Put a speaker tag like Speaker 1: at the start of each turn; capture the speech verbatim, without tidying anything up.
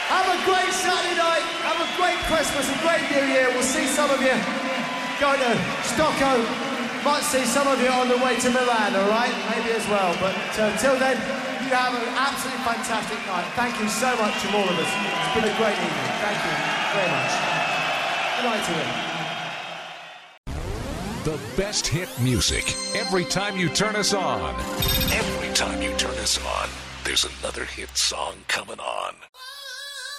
Speaker 1: Have a great Saturday night. Have a great Christmas, a great New Year. We'll see some of you going to Stockholm. Might see some of you on the way to Milan, all right? Maybe as well. But uh, till then, you have an absolutely fantastic night. Thank you so much from all of us. It's been a great evening. Thank you very much. Good night to you.
Speaker 2: The best hit music every time you turn us on. Every time you turn us on, there's another hit song coming on.